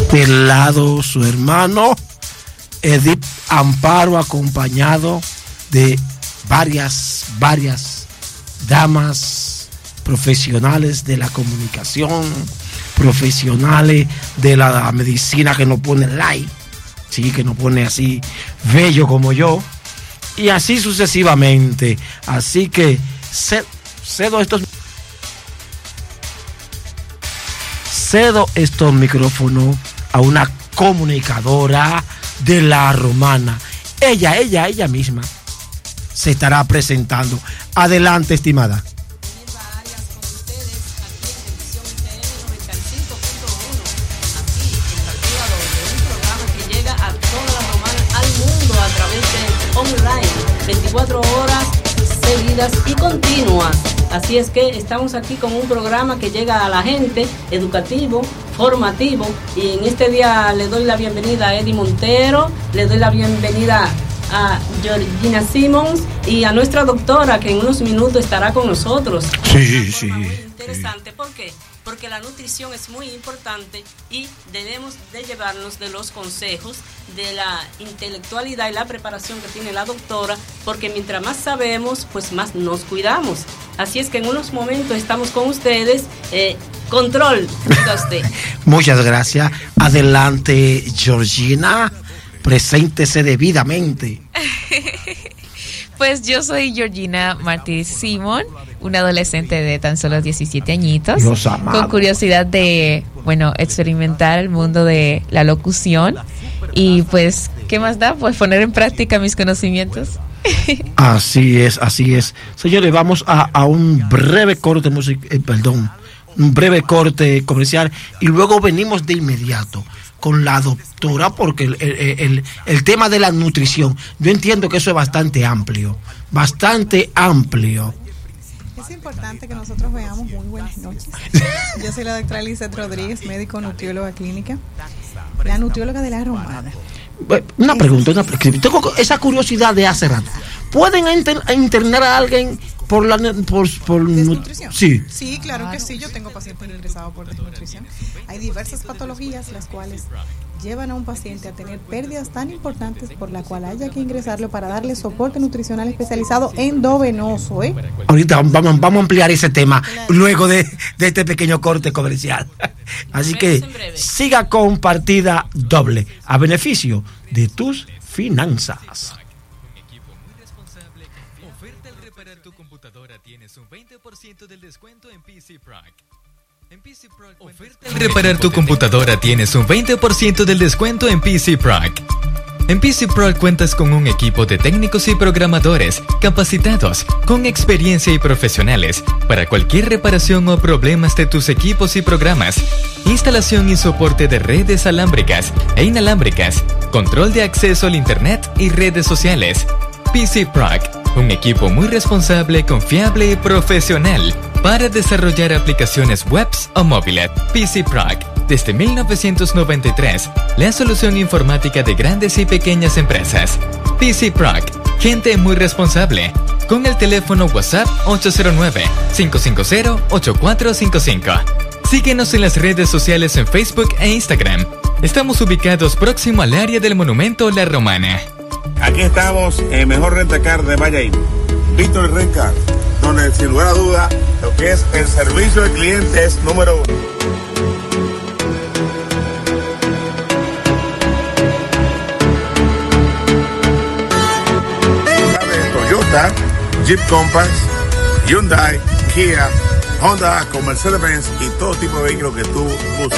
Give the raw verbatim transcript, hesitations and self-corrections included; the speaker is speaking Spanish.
este lado su hermano Edith Amparo, acompañado de varias, varias damas profesionales de la comunicación, profesionales de la medicina que nos pone light, sí, que nos pone así bello como yo, y así sucesivamente. Así que cedo estos cedo estos micrófonos a una comunicadora de La Romana. Ella, ella, ella misma se estará presentando. Adelante, estimada. veinticuatro horas seguidas y continuas. Así es que estamos aquí con un programa que llega a la gente, educativo, formativo, y en este día le doy la bienvenida a Eddie Montero, le doy la bienvenida a Georgina Simmons y a nuestra doctora, que en unos minutos estará con nosotros. Sí, sí. Muy interesante, ¿por qué? Porque la nutrición es muy importante y debemos de llevarnos de los consejos, de la intelectualidad y la preparación que tiene la doctora, porque mientras más sabemos, pues más nos cuidamos. Así es que en unos momentos estamos con ustedes. Eh, control, diga usted. Muchas gracias. Adelante, Georgina. Preséntese debidamente. Pues yo soy Georgina Martí Simón, una adolescente de tan solo diecisiete añitos, con curiosidad de, bueno, experimentar el mundo de la locución. Y pues, ¿qué más da? Pues poner en práctica mis conocimientos. Así es, así es. Señores, vamos a, a un breve corte music, eh, perdón, un breve corte comercial y luego venimos de inmediato con la doctora, porque el, el, el, el tema de la nutrición, yo entiendo que eso es bastante amplio, bastante amplio. Es importante que nosotros veamos. Muy buenas noches. Yo soy la doctora Lizeth Rodríguez, médico nutrióloga clínica, la nutrióloga de La Romana. Una pregunta, una pregunta. Tengo esa curiosidad de hace rato. ¿Pueden inter- internar a alguien por la por, por desnutrición? Sí. Sí, claro que sí. Yo tengo pacientes ingresados por desnutrición. Hay diversas patologías las cuales llevan a un paciente a tener pérdidas tan importantes por la cual haya que ingresarlo para darle soporte nutricional especializado endovenoso, ¿eh? Ahorita vamos, vamos a ampliar ese tema luego de, de este pequeño corte comercial. Así que siga con partida doble a beneficio de tus finanzas. Oferta al reparar tu computadora, tienes un veinte por ciento del descuento en P C Proc. En P C Proc, oferta al reparar tu computadora, tienes un veinte por ciento del descuento en P C Proc. En P C Proc cuentas con un equipo de técnicos y programadores capacitados, con experiencia y profesionales para cualquier reparación o problemas de tus equipos y programas, instalación y soporte de redes alámbricas e inalámbricas, control de acceso al internet y redes sociales. P C Proc, un equipo muy responsable, confiable y profesional para desarrollar aplicaciones webs o móviles. P C Proc, desde mil novecientos noventa y tres, la solución informática de grandes y pequeñas empresas. P C Proc, gente muy responsable, con el teléfono WhatsApp ocho cero nueve, cinco cinco cero, ocho cuatro cinco cinco. Síguenos en las redes sociales en Facebook e Instagram. Estamos ubicados próximo al área del Monumento La Romana. Aquí estamos en Mejor Rentacar de Valladolid, Víctor Rentacar, donde sin lugar a duda lo que es el servicio al cliente es número uno. Toyota, Jeep Compass, Hyundai, Kia, Honda, con Mercedes-Benz y todo tipo de vehículos que tú busques.